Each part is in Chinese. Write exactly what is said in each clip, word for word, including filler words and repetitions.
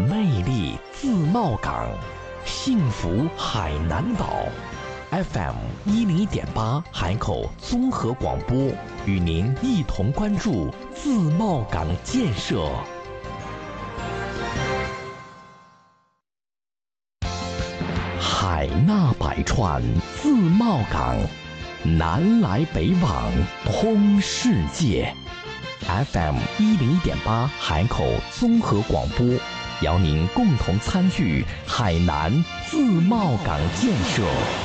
魅力自贸港，幸福海南岛。F M 一零一点八海口综合广播与您一同关注自贸港建设。海纳百川，自贸港，南来北往，通世界。F M 一零一点八海口综合广播，邀您共同参与海南自贸港建设。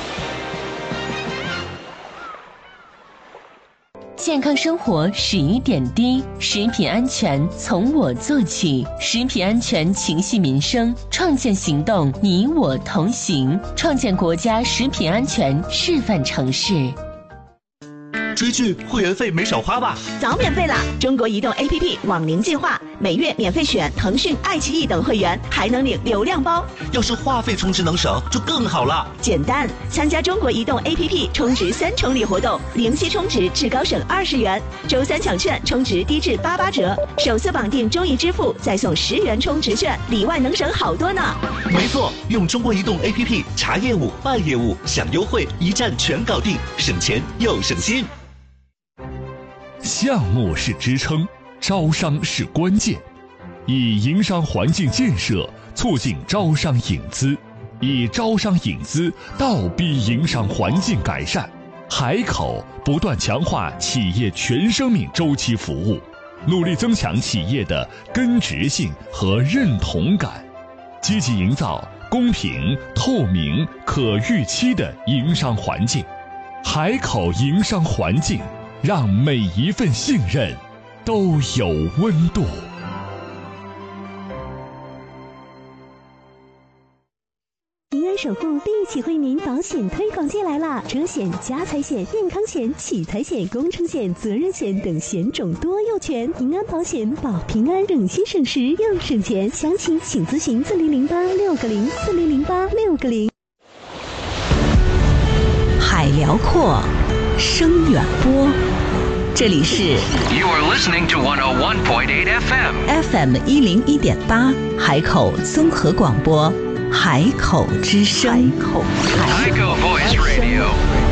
健康生活始于点滴，食品安全从我做起，食品安全情系民生，创建行动你我同行，创建国家食品安全示范城市。 追剧会员费没少花吧？ 早免费啦！中国移动 A P P 网龄计划，每月免费选腾讯、爱奇艺等会员，还能领流量包。 要是话费充值能省，就更好了。 简单，参加中国移动 A P P 充值三重礼活动，零息充值至高省二十元，周三抢券充值低至八八折，首次绑定中移支付再送十元充值券，里外能省好多呢。 没错，用中国移动 A P P 查业务、办业务、享优惠，一站全搞定，省钱又省心。 项目是支撑，招商是关键。以营商环境建设促进招商引资，以招商引资倒逼营商环境改善。海口不断强化企业全生命周期服务，努力增强企业的根植性和认同感，积极营造公平、透明、可预期的营商环境。海口营商环境，让每一份信任都有温度。 平安守护立体惠民保险推广季来啦！车险、家财险、健康险、喜财险、工程险、责任险等险种多又全，平安保险保平安，省心省时又省钱。详情请咨询四零零八六个零四零零八六个零。 海辽阔，声远播。这里是 You are listening to one oh one point eight F M F M 一零一点八海口综合广播，海口之声。 海口 Voice Radio。